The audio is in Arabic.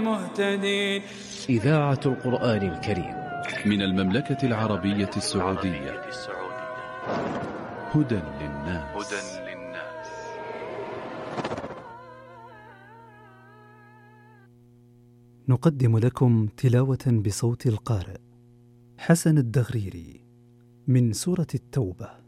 مهتدين. إذاعة القرآن الكريم من المملكة العربية السعودية. هدى للناس. نقدم لكم تلاوة بصوت القارئ حسن الدغريري من سورة التوبة.